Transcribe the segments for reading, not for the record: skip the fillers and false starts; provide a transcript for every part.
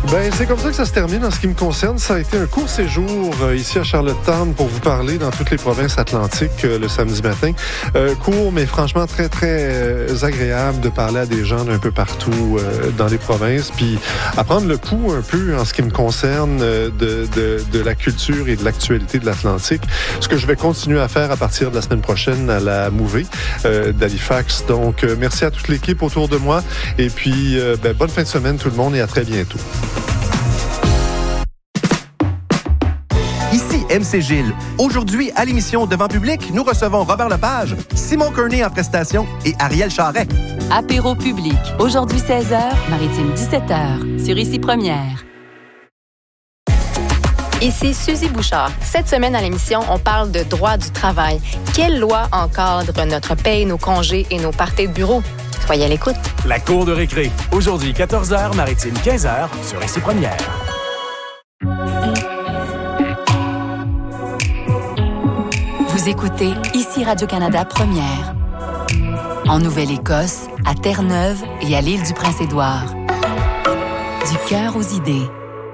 Ben, c'est comme ça que ça se termine en ce qui me concerne. Ça a été un court séjour ici à Charlottetown pour vous parler dans toutes les provinces atlantiques le samedi matin. Court, mais franchement très, très agréable de parler à des gens d'un peu partout dans les provinces, puis apprendre le pouls un peu en ce qui me concerne de la culture et de l'actualité de l'Atlantique. Ce que je vais continuer à faire à partir de la semaine prochaine à la Mouvée d'Halifax. Donc, merci à toute l'équipe autour de moi. Et puis, bonne fin de semaine tout le monde et à très bientôt. Ici MC Gilles. Aujourd'hui, à l'émission Devant public, nous recevons Robert Lepage, Simon Kearney en prestation et Ariel Charret. Apéro public. Aujourd'hui 16h, Maritime 17h. Sur Ici Première. Ici Suzy Bouchard. Cette semaine à l'émission, on parle de droit du travail. Quelle loi encadre notre paye, nos congés et nos parties de bureau? Soyez à l'écoute. La cour de récré. Aujourd'hui 14h, Maritime 15h. Sur Ici Première. Vous écoutez Ici Radio-Canada Première. En Nouvelle-Écosse, à Terre-Neuve et à l'île du Prince-Édouard. Du cœur aux idées.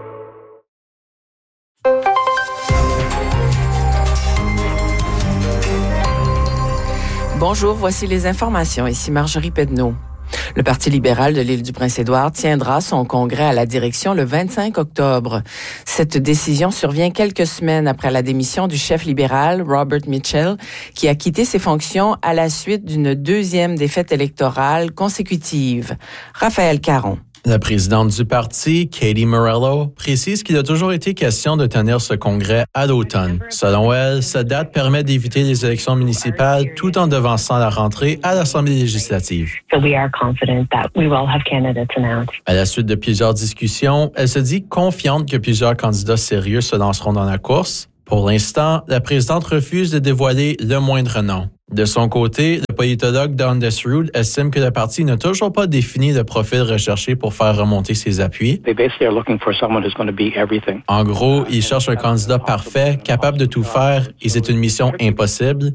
Bonjour, voici les informations. Ici Marjorie Pedneau. Le Parti libéral de l'île du Prince-Édouard tiendra son congrès à la direction le 25 octobre. Cette décision survient quelques semaines après la démission du chef libéral, Robert Mitchell, qui a quitté ses fonctions à la suite d'une deuxième défaite électorale consécutive. Raphaël Caron. La présidente du parti, Katie Morello, précise qu'il a toujours été question de tenir ce congrès à l'automne. Selon elle, cette date permet d'éviter les élections municipales tout en devançant la rentrée à l'Assemblée législative. À la suite de plusieurs discussions, elle se dit confiante que plusieurs candidats sérieux se lanceront dans la course. Pour l'instant, la présidente refuse de dévoiler le moindre nom. De son côté, le politologue Don Desrude estime que le parti n'a toujours pas défini le profil recherché pour faire remonter ses appuis. En gros, ils cherchent un candidat parfait, capable de tout faire, et c'est une mission impossible.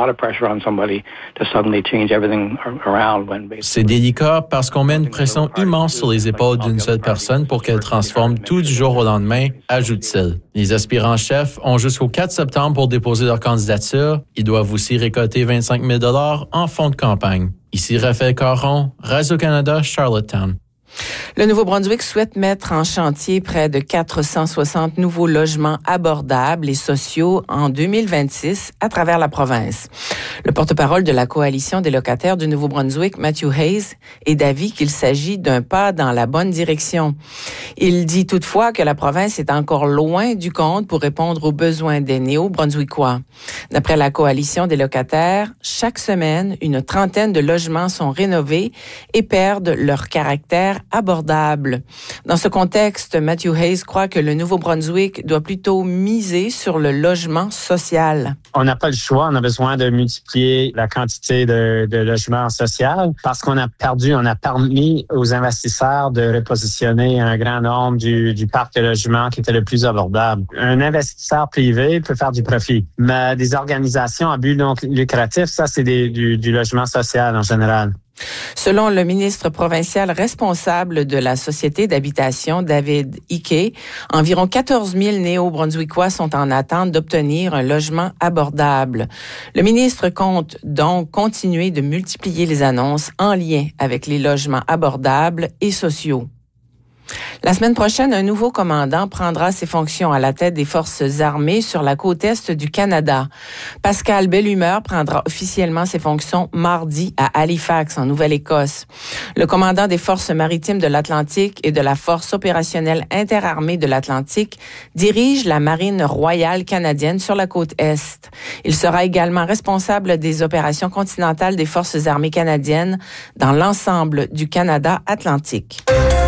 C'est délicat parce qu'on met une pression immense sur les épaules d'une seule personne pour qu'elle transforme tout du jour au lendemain, ajoute-t-il. Les aspirants-chefs ont jusqu'au 4 septembre pour déposer leur candidature. Ils doivent aussi récolter 25 000 $ en fonds de campagne. Ici Raphaël Caron, Radio-Canada, Charlottetown. Le Nouveau-Brunswick souhaite mettre en chantier près de 460 nouveaux logements abordables et sociaux en 2026 à travers la province. Le porte-parole de la Coalition des locataires du Nouveau-Brunswick, Matthew Hayes, est d'avis qu'il s'agit d'un pas dans la bonne direction. Il dit toutefois que la province est encore loin du compte pour répondre aux besoins des Néo-Brunswickois. D'après la Coalition des locataires, chaque semaine, une trentaine de logements sont rénovés et perdent leur caractère abordable. Dans ce contexte, Matthew Hayes croit que le Nouveau-Brunswick doit plutôt miser sur le logement social. On n'a pas le choix, on a besoin de multiplier la quantité de logements sociaux parce on a permis aux investisseurs de repositionner un grand nombre du parc de logements qui était le plus abordable. Un investisseur privé peut faire du profit, mais des organisations à but non lucratif, ça c'est du logement social en général. Selon le ministre provincial responsable de la Société d'habitation, David Icke, environ 14 000 Néo-Brunswickois sont en attente d'obtenir un logement abordable. Le ministre compte donc continuer de multiplier les annonces en lien avec les logements abordables et sociaux. La semaine prochaine, un nouveau commandant prendra ses fonctions à la tête des forces armées sur la côte est du Canada. Pascal Bellumeur prendra officiellement ses fonctions mardi à Halifax, en Nouvelle-Écosse. Le commandant des forces maritimes de l'Atlantique et de la force opérationnelle interarmée de l'Atlantique dirige la Marine royale canadienne sur la côte est. Il sera également responsable des opérations continentales des forces armées canadiennes dans l'ensemble du Canada atlantique.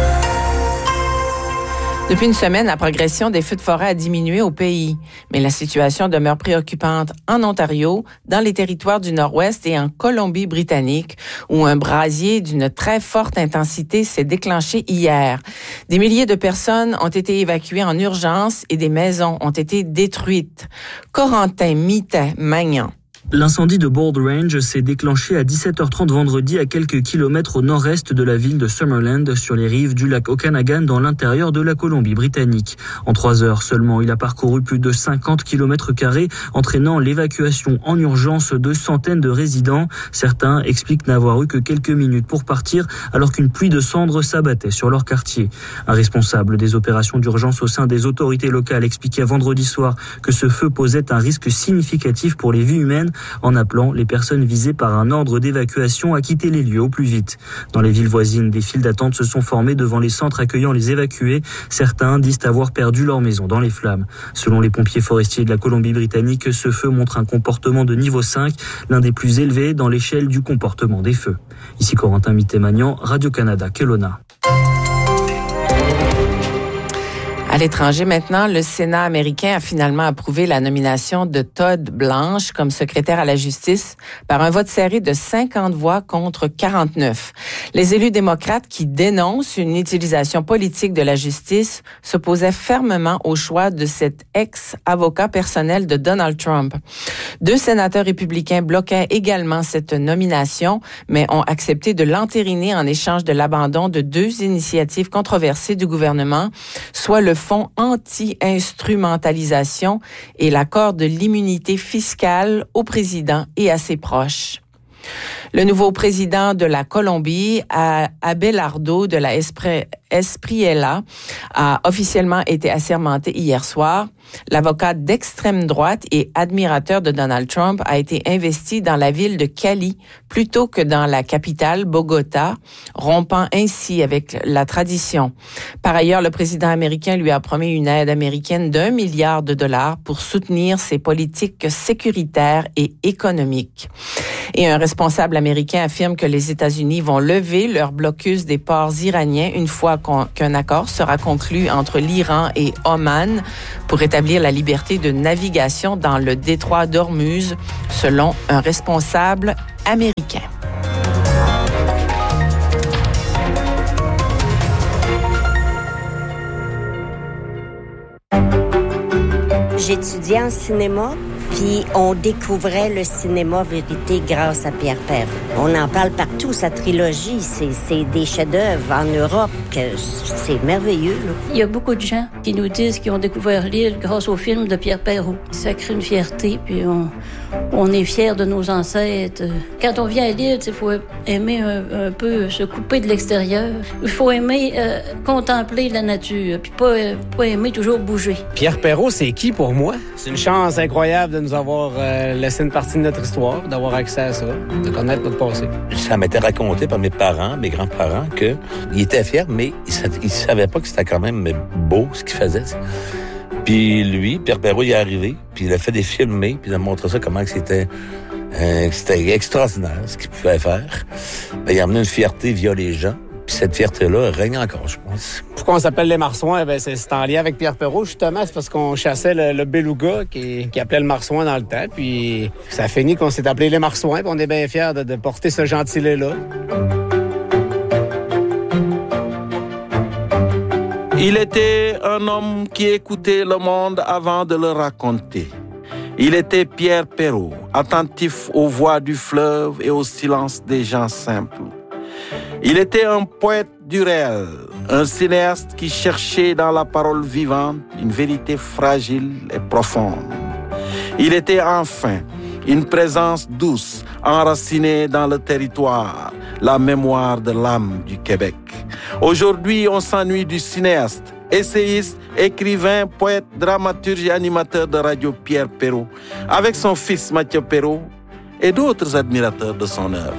Depuis une semaine, la progression des feux de forêt a diminué au pays, mais la situation demeure préoccupante en Ontario, dans les territoires du Nord-Ouest et en Colombie-Britannique, où un brasier d'une très forte intensité s'est déclenché hier. Des milliers de personnes ont été évacuées en urgence et des maisons ont été détruites. Corentin Mitet-Magnan. L'incendie de Bold Range s'est déclenché à 17h30 vendredi à quelques kilomètres au nord-est de la ville de Summerland, sur les rives du lac Okanagan dans l'intérieur de la Colombie-Britannique. En 3 heures seulement, il a parcouru plus de 50 km², entraînant l'évacuation en urgence de centaines de résidents. Certains expliquent n'avoir eu que quelques minutes pour partir alors qu'une pluie de cendres s'abattait sur leur quartier. Un responsable des opérations d'urgence au sein des autorités locales expliquait vendredi soir que ce feu posait un risque significatif pour les vies humaines, en appelant les personnes visées par un ordre d'évacuation à quitter les lieux au plus vite. Dans les villes voisines, des files d'attente se sont formées devant les centres accueillant les évacués. Certains disent avoir perdu leur maison dans les flammes. Selon les pompiers forestiers de la Colombie-Britannique, ce feu montre un comportement de niveau 5, l'un des plus élevés dans l'échelle du comportement des feux. Ici Corentin Mitté-Magnan, Radio-Canada, Kelowna. À l'étranger maintenant, le Sénat américain a finalement approuvé la nomination de Todd Blanche comme secrétaire à la justice par un vote serré de 50 voix contre 49. Les élus démocrates qui dénoncent une utilisation politique de la justice s'opposaient fermement au choix de cet ex-avocat personnel de Donald Trump. 2 sénateurs républicains bloquaient également cette nomination, mais ont accepté de l'entériner en échange de l'abandon de 2 initiatives controversées du gouvernement, soit le fonds anti-instrumentalisation et l'accord de l'immunité fiscale au président et à ses proches. Le nouveau président de la Colombie, Abelardo de la Espriella, a officiellement été assermenté hier soir. L'avocat d'extrême droite et admirateur de Donald Trump a été investi dans la ville de Cali plutôt que dans la capitale, Bogota, rompant ainsi avec la tradition. Par ailleurs, le président américain lui a promis une aide américaine d'$1 milliard pour soutenir ses politiques sécuritaires et économiques. Et un responsable américain affirme que les États-Unis vont lever leur blocus des ports iraniens une fois qu'un accord sera conclu entre l'Iran et Oman pour établir la liberté de navigation dans le détroit d'Ormuz, selon un responsable américain. J'étudiais en cinéma, puis on découvrait le cinéma vérité grâce à Pierre Perrault. On en parle partout, sa trilogie, c'est des chefs-d'œuvre en Europe, que c'est merveilleux. Là. Il y a beaucoup de gens qui nous disent qu'ils ont découvert l'île grâce au film de Pierre Perrault. Ça crée une fierté, puis on est fiers de nos ancêtres. Quand on vient à l'île, il faut aimer un peu se couper de l'extérieur. Il faut aimer contempler la nature, puis pas aimer toujours bouger. Pierre Perrault, c'est qui pour moi? C'est une chance incroyable de nous avoir laissé une partie de notre histoire, d'avoir accès à ça, de connaître notre passé. Ça m'était raconté par mes parents, mes grands-parents, qu'ils étaient fiers, mais ils savaient pas que c'était quand même beau ce qu'ils faisaient. Puis lui, Pierre Perrault, il est arrivé, puis il a fait des films, puis il a montré ça comment que c'était extraordinaire ce qu'il pouvait faire. Ben, il a amené une fierté via les gens. Puis cette fierté-là règne encore, je pense. Pourquoi on s'appelle les Marsouins? Ben, c'est en lien avec Pierre Perrault, justement. C'est parce qu'on chassait le beluga qui appelait le Marsouin dans le temps. Puis ça a fini qu'on s'est appelé les Marsouins. Puis on est bien fiers de porter ce gentilé-là. Il était un homme qui écoutait le monde avant de le raconter. Il était Pierre Perrault, attentif aux voix du fleuve et au silence des gens simples. Il était un poète du réel, un cinéaste qui cherchait dans la parole vivante une vérité fragile et profonde. Il était enfin une présence douce, enracinée dans le territoire, la mémoire de l'âme du Québec. Aujourd'hui, on s'ennuie du cinéaste, essayiste, écrivain, poète, dramaturge et animateur de radio Pierre Perrault, avec son fils Mathieu Perrault et d'autres admirateurs de son œuvre.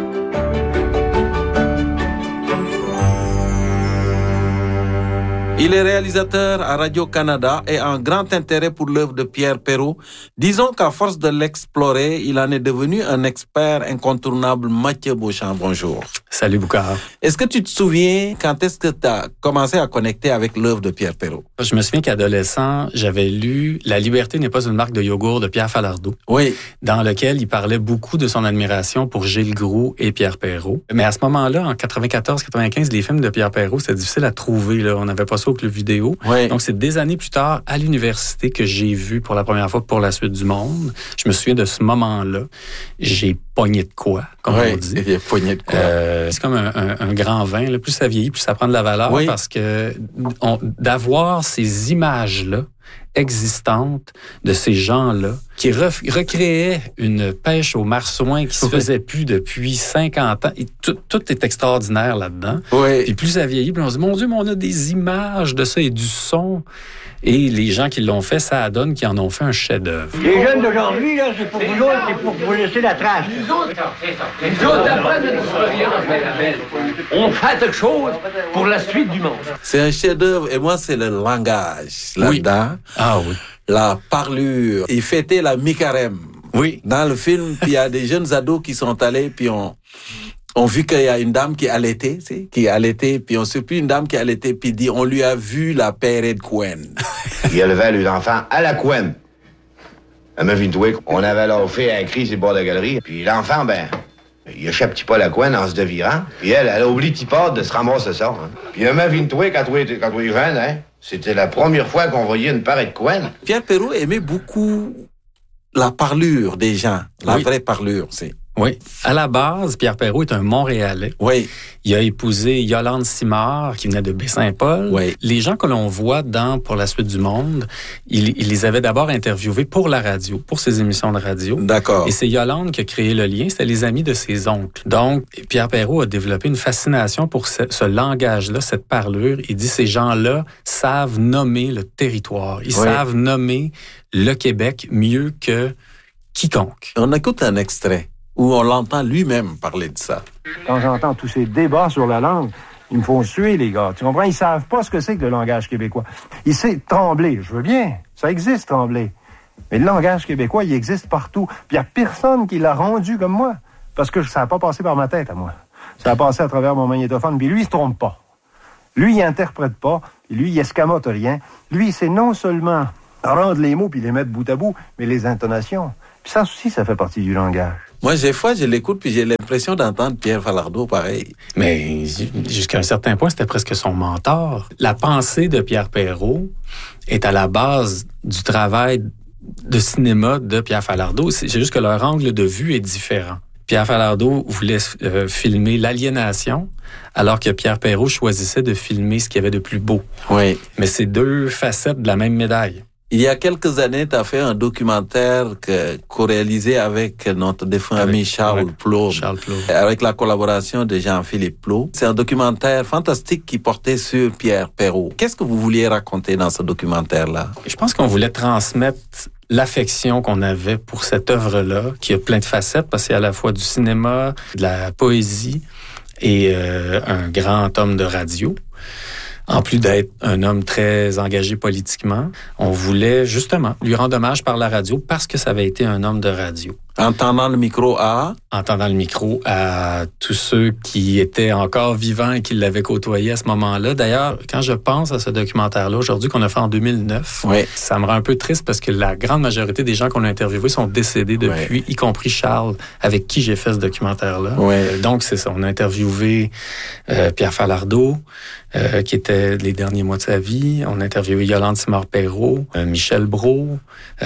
Il est réalisateur à Radio-Canada et a un grand intérêt pour l'œuvre de Pierre Perrault. Disons qu'à force de l'explorer, il en est devenu un expert incontournable. Mathieu Beauchamp, bonjour. Salut Boucard. Est-ce que tu te souviens quand est-ce que tu as commencé à connecter avec l'œuvre de Pierre Perrault? Je me souviens qu'adolescent, j'avais lu « La liberté n'est pas une marque de yogourt » de Pierre Falardeau. Oui. Dans lequel il parlait beaucoup de son admiration pour Gilles Groulx et Pierre Perrault. Mais à ce moment-là, en 94-95, les films de Pierre Perrault, c'était difficile à trouver. Là. On n'avait pas ça photo que le vidéo. Oui. Donc, c'est des années plus tard, à l'université, que j'ai vu pour la première fois Pour la suite du monde. Je me souviens de ce moment-là. J'ai pogné de quoi, comme on dit. Il a pogné de quoi. C'est comme un grand vin. Là. Plus ça vieillit, plus ça prend de la valeur. Oui. Parce que d'avoir ces images-là existantes de ces gens-là qui recréaient une pêche au marsouin qui se faisait plus depuis 50 ans. Et tout est extraordinaire là-dedans. Oui. Puis plus ça vieillit, plus on se dit, mon Dieu, mais on a des images de ça et du son. Et les gens qui l'ont fait, ça donne qu'ils en ont fait un chef-d'œuvre. Les jeunes d'aujourd'hui, là, c'est pour vous autres, c'est pour vous laisser la trace. Nous autres, après notre expérience, on fait quelque chose pour la suite du monde. C'est un chef-d'œuvre et moi, c'est le langage là-dedans. Ah oui. La parlure. Il fêtait la mi-carême. Oui. Dans le film, puis il y a des jeunes ados qui sont allés, puis on vu qu'il y a une dame qui allaitait, puis on sait plus une dame qui allaitait, puis dit, on lui a vu la pérée de Couen. Il élevait les enfants à la Couen. À Mevintwick, on avait alors fait un cri sur le bord de la galerie, puis l'enfant, il échappe pas la Couen en se devirant, puis elle a oublié de se ramasser ça. Hein. Puis à Mevintwick, quand il est jeune, hein, c'était la première fois qu'on voyait une pérée de Couen. Pierre Perrault aimait beaucoup la parlure des gens, la vraie parlure, c'est... Oui. À la base, Pierre Perrault est un Montréalais. Oui. Il a épousé Yolande Simard, qui venait de Baie-Saint-Paul. Oui. Les gens que l'on voit dans Pour la suite du monde, il les avait d'abord interviewés pour la radio, pour ses émissions de radio. D'accord. Et c'est Yolande qui a créé le lien. C'était les amis de ses oncles. Donc, Pierre Perrault a développé une fascination pour ce langage-là, cette parlure. Il dit, ces gens-là savent nommer le territoire. Ils savent nommer le Québec mieux que quiconque. On écoute un extrait où on l'entend lui-même parler de ça. Quand j'entends tous ces débats sur la langue, ils me font suer, les gars. Tu comprends? Ils savent pas ce que c'est que le langage québécois. Ils savent trembler. Je veux bien. Ça existe, trembler. Mais le langage québécois, il existe partout. Puis il n'y a personne qui l'a rendu comme moi. Parce que ça n'a pas passé par ma tête à moi. Ça a passé à travers mon magnétophone. Puis lui, il se trompe pas. Lui, il interprète pas. Puis lui, il escamote rien. Lui, c'est non seulement rendre les mots puis les mettre bout à bout, mais les intonations. Puis ça aussi, ça fait partie du langage. Moi, des fois, je l'écoute puis j'ai l'impression d'entendre Pierre Falardeau pareil. Mais jusqu'à un certain point, c'était presque son mentor. La pensée de Pierre Perrault est à la base du travail de cinéma de Pierre Falardeau. C'est juste que leur angle de vue est différent. Pierre Falardeau voulait filmer l'aliénation, alors que Pierre Perrault choisissait de filmer ce qu'il y avait de plus beau. Oui. Mais c'est deux facettes de la même médaille. Il y a quelques années, tu as fait un documentaire co-réalisé avec notre défunt ami Charles Plot, avec la collaboration de Jean-Philippe Plot. C'est un documentaire fantastique qui portait sur Pierre Perrault. Qu'est-ce que vous vouliez raconter dans ce documentaire-là? Je pense qu'on voulait transmettre l'affection qu'on avait pour cette œuvre-là, qui a plein de facettes, parce qu'il y a à la fois du cinéma, de la poésie et un grand homme de radio. En plus d'être un homme très engagé politiquement, on voulait justement lui rendre hommage par la radio parce que ça avait été un homme de radio. En tendant le micro à? En tendant le micro à tous ceux qui étaient encore vivants et qui l'avaient côtoyé à ce moment-là. D'ailleurs, quand je pense à ce documentaire-là aujourd'hui qu'on a fait en 2009, ça me rend un peu triste parce que la grande majorité des gens qu'on a interviewés sont décédés depuis, y compris Charles, avec qui j'ai fait ce documentaire-là. Donc, c'est ça. On a interviewé Pierre Falardeau, qui était les derniers mois de sa vie. On a interviewé Yolande Simard-Perrault, Michel Brault,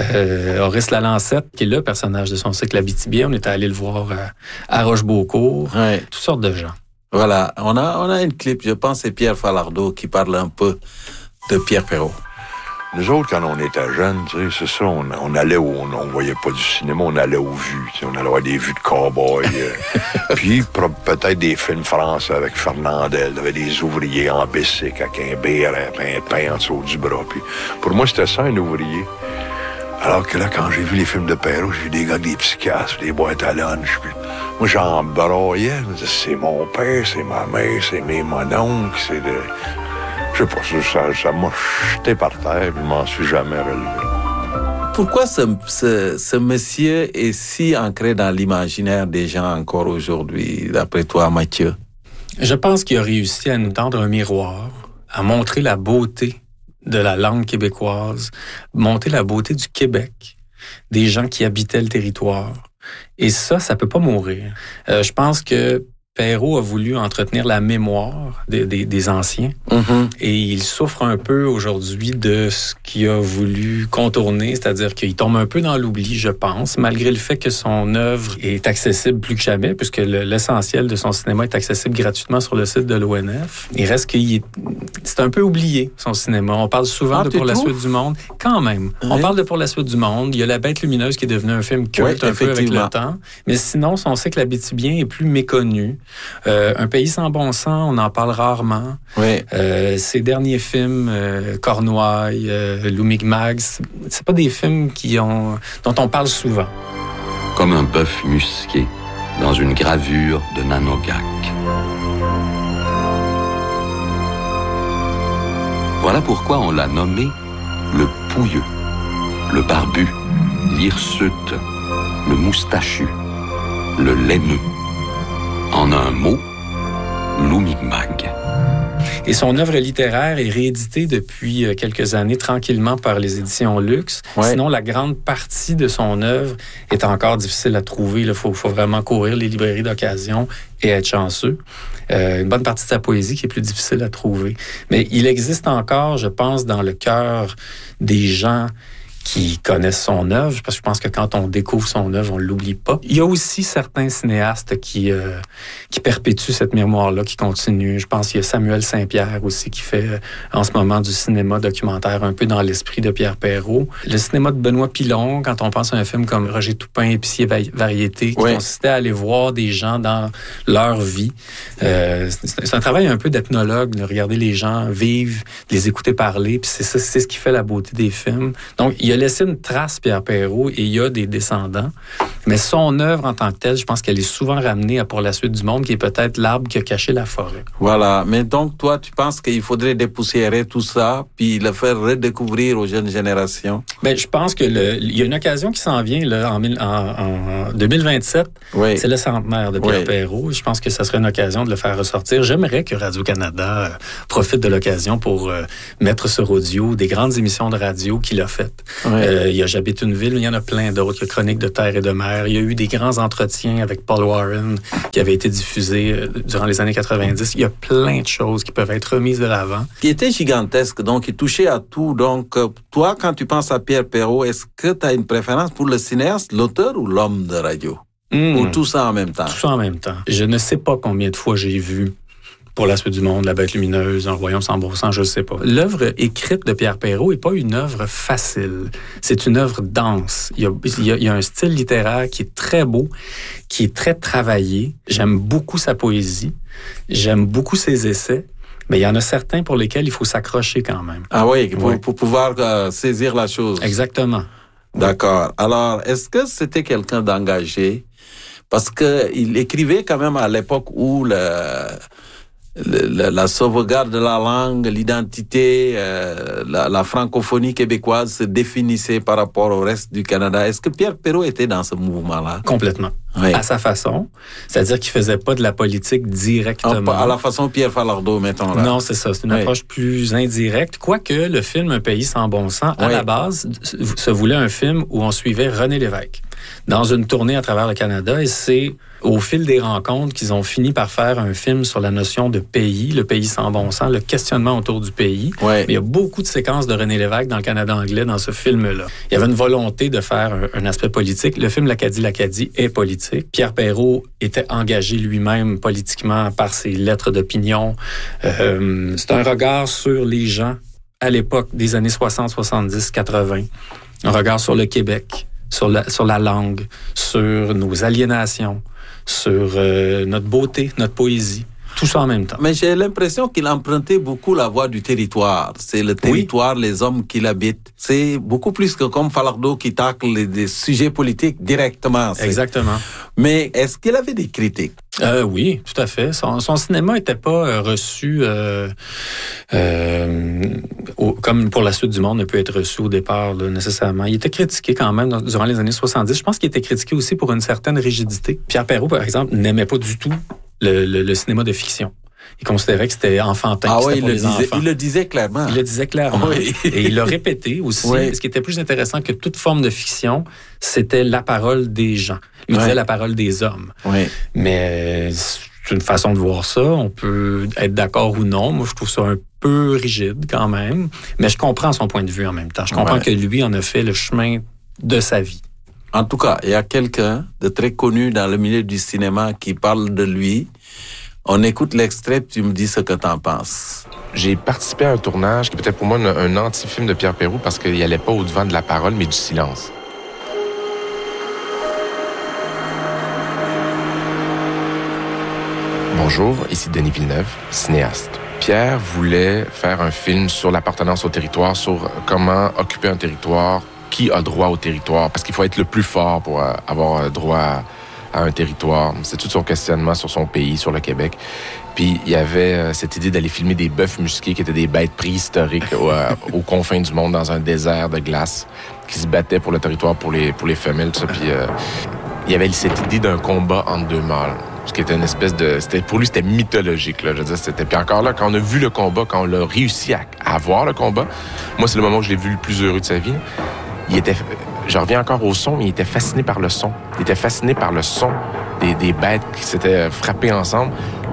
Horace Lalancette, qui est le personnage de son cycle Abitibien. On était allé le voir à Rochebeaucourt. Toutes sortes de gens. Voilà. On a une clip, je pense, c'est Pierre Falardeau qui parle un peu de Pierre Perrault. Nous autres, quand on était jeunes, tu sais, c'est ça, on allait où on voyait pas du cinéma, on allait aux vues. Tu sais, on allait voir des vues de cow-boys. Puis peut-être des films français avec Fernandel. Il y avait des ouvriers en bicycle avec un béret, un pain en dessous du bras. Puis pour moi, c'était ça, un ouvrier. Alors que là, quand j'ai vu les films de Perrault, j'ai vu des gars avec des petits casques, des boîtes à lunch. Puis moi, j'en broyais. Je me disais, c'est mon père, c'est ma mère, c'est mon oncle, c'est de... Je sais pas, ça m'a jeté par terre, puis je m'en suis jamais relevé. Pourquoi ce monsieur est si ancré dans l'imaginaire des gens encore aujourd'hui, d'après toi, Mathieu? Je pense qu'il a réussi à nous tendre un miroir, à montrer la beauté de la langue québécoise, montrer la beauté du Québec, des gens qui habitaient le territoire. Et ça peut pas mourir. Je pense que Perrault a voulu entretenir la mémoire des anciens. Et il souffre un peu aujourd'hui de ce qu'il a voulu contourner, c'est-à-dire qu'il tombe un peu dans l'oubli, je pense, malgré le fait que son œuvre est accessible plus que jamais, puisque l'essentiel de son cinéma est accessible gratuitement sur le site de l'ONF. Il reste c'est un peu oublié, son cinéma. On parle souvent de Pour la suite du monde. Quand même. On parle de Pour la suite du monde. Il y a La Bête lumineuse qui est devenue un film culte un peu avec le temps. Mais sinon, on sait que l'Abitibien est plus méconnu. Un pays sans bon sens, on en parle rarement. Ses derniers films, Cornouailles, Lou Mi'kmaq, c'est pas des films dont on parle souvent. Comme un bœuf musqué dans une gravure de Nanogak. Voilà pourquoi on l'a nommé le pouilleux, le barbu, l'hirsute, le moustachu, le laineux. En un mot, Lou Mi'kmaq. Et son œuvre littéraire est rééditée depuis quelques années tranquillement par les éditions Luxe. Sinon, la grande partie de son œuvre est encore difficile à trouver. Il faut vraiment courir les librairies d'occasion et être chanceux. Une bonne partie de sa poésie qui est plus difficile à trouver. Mais il existe encore, je pense, dans le cœur des gens qui connaissent son œuvre, parce que je pense que quand on découvre son œuvre, on l'oublie pas. Il y a aussi certains cinéastes qui perpétuent cette mémoire-là, qui continuent. Je pense qu'il y a Samuel Saint-Pierre aussi qui fait en ce moment du cinéma documentaire un peu dans l'esprit de Pierre Perrault. Le cinéma de Benoît Pilon, quand on pense à un film comme Roger Toupin, Épicier Variété, qui consistait à aller voir des gens dans leur vie. C'est un travail un peu d'ethnologue, de regarder les gens vivre, de les écouter parler, puis c'est ce qui fait la beauté des films. Donc, il y a laissé une trace, Pierre Perrault, et il y a des descendants. Mais son œuvre en tant que telle, je pense qu'elle est souvent ramenée à Pour la suite du monde, qui est peut-être l'arbre qui a caché la forêt. Voilà. Mais donc, toi, tu penses qu'il faudrait dépoussiérer tout ça, puis le faire redécouvrir aux jeunes générations? Ben, je pense que il y a une occasion qui s'en vient là, en 2027. C'est le centenaire de Pierre Perrault. Je pense que ça serait une occasion de le faire ressortir. J'aimerais que Radio-Canada profite de l'occasion pour mettre sur audio des grandes émissions de radio qu'il a faites. Il y a J'habite une ville, mais il y en a plein d'autres. Il y a Chronique de terre et de mer. Il y a eu des grands entretiens avec Paul Warren qui avaient été diffusés durant les années 90. Il y a plein de choses qui peuvent être remises de l'avant. Qui était gigantesque, donc il touchait à tout. Donc, toi, quand tu penses à Pierre Perrault, est-ce que tu as une préférence pour le cinéaste, l'auteur ou l'homme de radio? Ou tout ça en même temps? Tout ça en même temps. Je ne sais pas combien de fois j'ai vu Pour la suite du monde, La Bête lumineuse, Un royaume sans bon sens, je ne sais pas. L'œuvre écrite de Pierre Perrault n'est pas une œuvre facile. C'est une œuvre dense. Il y a un style littéraire qui est très beau, qui est très travaillé. J'aime beaucoup sa poésie. J'aime beaucoup ses essais. Mais il y en a certains pour lesquels il faut s'accrocher quand même. Ah oui, pour pouvoir saisir la chose. Exactement. D'accord. Alors, est-ce que c'était quelqu'un d'engagé? Parce qu'il écrivait quand même à l'époque où la sauvegarde de la langue, l'identité, la francophonie québécoise se définissait par rapport au reste du Canada. Est-ce que Pierre Perrault était dans ce mouvement-là? Complètement. À sa façon. C'est-à-dire qu'il faisait pas de la politique directement. À la façon Pierre Falardeau, mettons là. Non, c'est ça. C'est une approche plus indirecte. Quoique le film Un pays sans bon sens, à la base, se voulait un film où on suivait René Lévesque dans une tournée à travers le Canada, et c'est au fil des rencontres qu'ils ont fini par faire un film sur la notion de pays, le pays sans bon sens, le questionnement autour du pays. Mais il y a beaucoup de séquences de René Lévesque dans le Canada anglais dans ce film-là. Il y avait une volonté de faire un aspect politique. Le film L'Acadie est politique. Pierre Perrault était engagé lui-même politiquement par ses lettres d'opinion. C'est un regard sur les gens à l'époque des années 60, 70, 80. Un regard sur le Québec, sur la langue, sur nos aliénations, sur notre beauté, notre poésie. Tout ça en même temps. Mais j'ai l'impression qu'il empruntait beaucoup la voie du territoire. C'est le territoire, les hommes qui l'habitent. C'est beaucoup plus que comme Falardeau qui tacle des sujets politiques directement. Exactement. Mais est-ce qu'il avait des critiques? Oui, tout à fait. Son cinéma n'était pas reçu comme Pour la suite du monde ne peut être reçu au départ là, nécessairement. Il était critiqué quand même durant les années 70. Je pense qu'il était critiqué aussi pour une certaine rigidité. Pierre Perrault, par exemple, n'aimait pas du tout le cinéma de fiction. Il considérait que c'était enfantin, que c'était pour les enfants. Il le disait clairement. Il le disait clairement. Et il l'a répété aussi. Ce qui était plus intéressant que toute forme de fiction, c'était la parole des gens. Il disait la parole des hommes. Mais c'est une façon de voir ça. On peut être d'accord ou non. Moi, je trouve ça un peu rigide quand même. Mais je comprends son point de vue en même temps. Je comprends que lui en a fait le chemin de sa vie. En tout cas, il y a quelqu'un de très connu dans le milieu du cinéma qui parle de lui. On écoute l'extrait, tu me dis ce que t'en penses. J'ai participé à un tournage qui était pour moi un anti-film de Pierre Perrault parce qu'il n'allait pas au-devant de la parole, mais du silence. Bonjour, ici Denis Villeneuve, cinéaste. Pierre voulait faire un film sur l'appartenance au territoire, sur comment occuper un territoire, qui a droit au territoire, parce qu'il faut être le plus fort pour avoir droit à un territoire. C'est tout son questionnement sur son pays, sur le Québec. Puis il y avait cette idée d'aller filmer des bœufs musqués qui étaient des bêtes préhistoriques aux confins du monde, dans un désert de glace, qui se battaient pour le territoire, pour les femelles, tout ça. Puis il y avait cette idée d'un combat entre deux mâles. Ce qui était une espèce de... pour lui, c'était mythologique, là. Je veux dire, c'était... Puis encore là, quand on a vu le combat, quand on l'a réussi à avoir le combat, moi, c'est le moment où je l'ai vu le plus heureux de sa vie. Je reviens encore au son, mais il était fasciné par le son. Il était fasciné par le son des bêtes qui s'étaient frappées ensemble.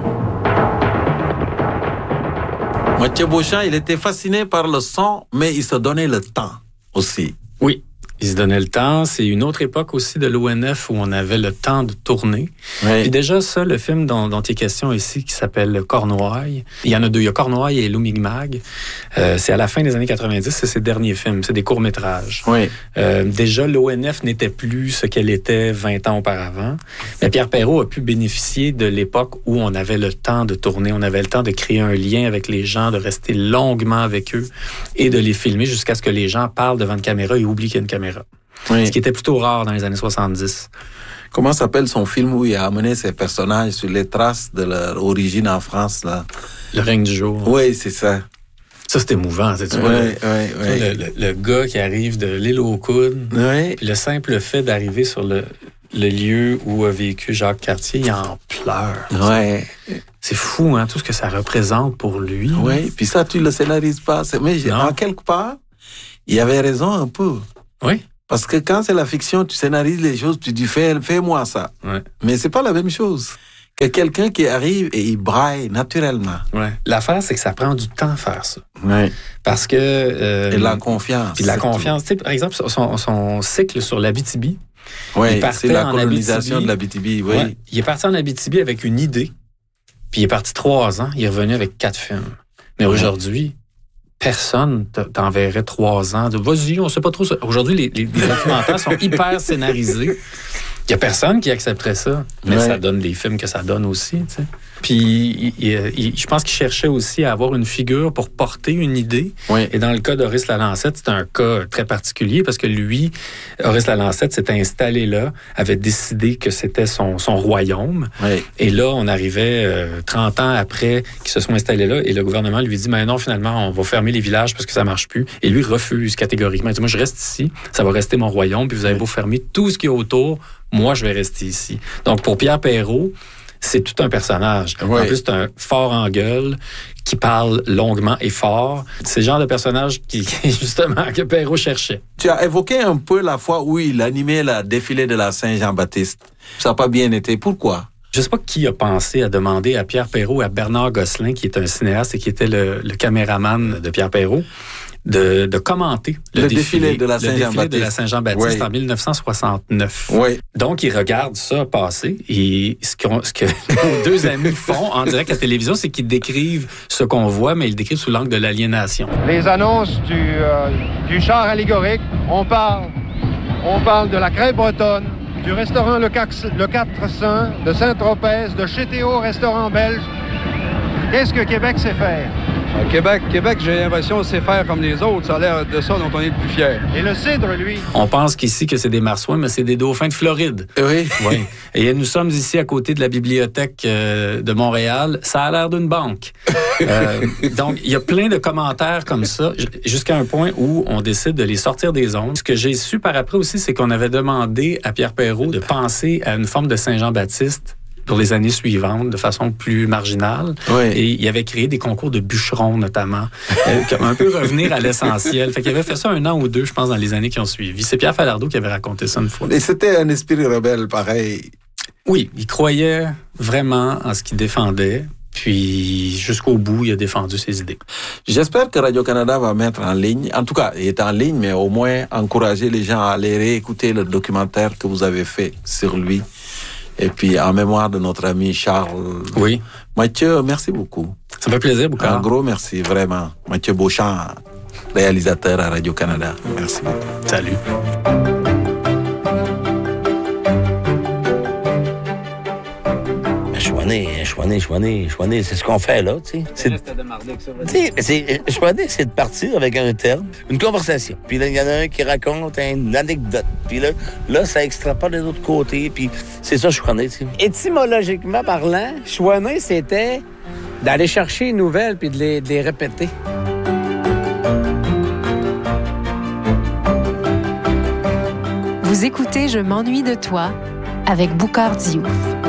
Mathieu Beauchamp, il était fasciné par le son, mais il se donnait le temps aussi. Oui. Il se donnait le temps. C'est une autre époque aussi de l'ONF où on avait le temps de tourner. Oui. Puis déjà, ça, le film dont il est question ici, qui s'appelle Cornouailles, il y en a deux. Il y a Cornouailles et Loup-Mi'kmaq. C'est à la fin des années 90, c'est ses derniers films. C'est des courts-métrages. Oui. Déjà, l'ONF n'était plus ce qu'elle était 20 ans auparavant. Mais Pierre Perrault a pu bénéficier de l'époque où on avait le temps de tourner. On avait le temps de créer un lien avec les gens, de rester longuement avec eux et de les filmer jusqu'à ce que les gens parlent devant une caméra et oublient qu'il y a une caméra. Oui. Ce qui était plutôt rare dans les années 70. Comment s'appelle son film où il a amené ses personnages sur les traces de leur origine en France, là? Le règne du jour. Oui, c'est ça. Ça, c'est émouvant. Tu vois, le gars qui arrive de l'île aux Coudes, puis le simple fait d'arriver sur le lieu où a vécu Jacques Cartier, il en pleure. Ouais. C'est fou, hein, tout ce que ça représente pour lui. Oui, puis ça, tu le scénarises pas. Mais en quelque part, il avait raison un peu. Oui. Parce que quand c'est la fiction, tu scénarises les choses, tu dis fais-moi ça. Ouais. Mais c'est pas la même chose que quelqu'un qui arrive et il braille naturellement. Ouais. L'affaire, c'est que ça prend du temps à faire ça. Ouais. Parce que... et la confiance. Puis la confiance. Tu sais, par exemple, son cycle sur l'Abitibi. Oui, c'est la colonisation de l'Abitibi. Oui. Ouais, il est parti en Abitibi avec une idée, puis il est parti 3 ans, il est revenu avec 4 films. Mais aujourd'hui... Personne t'enverrait 3 ans. Vas-y, on sait pas trop ça. Aujourd'hui, les documentaires sont hyper scénarisés. Il y a personne qui accepterait ça. Mais ça donne les films que ça donne aussi, tu sais. Puis, je pense qu'il cherchait aussi à avoir une figure pour porter une idée. Oui. Et dans le cas d'Horace Lalancette, c'est un cas très particulier parce que lui, Horace Lalancette s'était installé là, avait décidé que c'était son royaume. Oui. Et là, on arrivait 30 ans après qu'ils se sont installés là et le gouvernement lui dit, mais non, finalement, on va fermer les villages parce que ça marche plus. Et lui refuse catégoriquement. Il dit, moi, je reste ici, ça va rester mon royaume, puis vous avez beau fermer tout ce qui est autour, moi, je vais rester ici. Donc, pour Pierre Perrault, c'est tout un personnage. Oui. En plus, c'est un fort en gueule qui parle longuement et fort. C'est le genre de personnage justement, que Perrault cherchait. Tu as évoqué un peu la fois où il animait la défilée de la Saint-Jean-Baptiste. Ça n'a pas bien été. Pourquoi? Je ne sais pas qui a pensé à demander à Pierre Perrault et à Bernard Gosselin, qui est un cinéaste et qui était le caméraman de Pierre Perrault, de commenter le défilé de la Saint-Jean-Baptiste en 1969. Oui. Donc, ils regardent ça passer et ce que nos deux amis font en direct à la télévision, c'est qu'ils décrivent ce qu'on voit, mais ils le décrivent sous l'angle de l'aliénation. Les annonces du char allégorique, on parle de la crêpe bretonne, du restaurant Le 400, de Saint-Tropez, de chez Théo, restaurant belge. Qu'est-ce que Québec sait faire? Québec, j'ai l'impression de sait faire comme les autres. Ça a l'air de ça dont on est le plus fier. Et le cidre, lui? On pense qu'ici que c'est des marsouins, mais c'est des dauphins de Floride. Oui. Oui. Et nous sommes ici à côté de la bibliothèque de Montréal. Ça a l'air d'une banque. Donc, il y a plein de commentaires comme ça, jusqu'à un point où on décide de les sortir des ondes. Ce que j'ai su par après aussi, c'est qu'on avait demandé à Pierre Perrault de penser à une forme de Saint-Jean-Baptiste pour les années suivantes, de façon plus marginale. Oui. Et il avait créé des concours de bûcherons, notamment. Un peu revenir à l'essentiel. Fait qu'il avait fait ça 1 an ou 2, je pense, dans les années qui ont suivi. C'est Pierre Falardeau qui avait raconté ça une fois. Et c'était un esprit rebelle, pareil. Oui, il croyait vraiment en ce qu'il défendait. Puis, jusqu'au bout, il a défendu ses idées. J'espère que Radio-Canada va mettre en ligne, en tout cas, il est en ligne, mais au moins encourager les gens à aller réécouter le documentaire que vous avez fait sur lui. Et puis, en mémoire de notre ami Charles. Oui. Mathieu, merci beaucoup. Ça me fait plaisir, Boucard. Un gros merci, vraiment. Mathieu Beauchamp, réalisateur à Radio-Canada. Merci beaucoup. Salut. Chouané, c'est ce qu'on fait là, tu sais. Chouané, c'est de partir avec un terme, une conversation. Puis là, il y en a un qui raconte une anecdote. Puis là, ça extrapole de l'autre côté. Puis c'est ça, Chouané, tu sais. Étymologiquement parlant, chouaner, c'était d'aller chercher une nouvelle puis de les répéter. Vous écoutez Je m'ennuie de toi avec Boucard Diouf.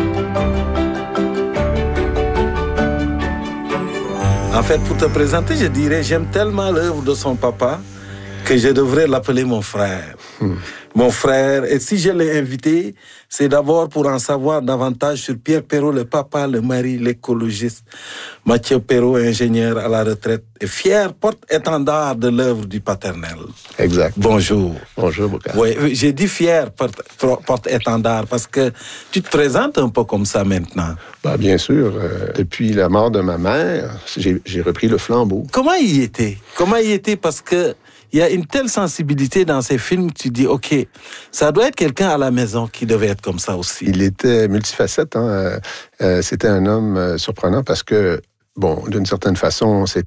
En fait, pour te présenter, je dirais, j'aime tellement l'œuvre de son papa que je devrais l'appeler mon frère. Mon frère, et si je l'ai invité, c'est d'abord pour en savoir davantage sur Pierre Perrault, le papa, le mari, l'écologiste. Mathieu Perrault, ingénieur à la retraite, et fier porte-étendard de l'œuvre du paternel. Exact. Bonjour. Bonjour, Boucard. Oui, j'ai dit fier porte-étendard parce que tu te présentes un peu comme ça maintenant. Ben, bien sûr. Depuis la mort de ma mère, j'ai repris le flambeau. Comment il était? Parce que il y a une telle sensibilité dans ces films que tu dis, OK, ça doit être quelqu'un à la maison qui devait être comme ça aussi. Il était multifacette. Hein? C'était un homme surprenant parce que, bon, d'une certaine façon, c'est...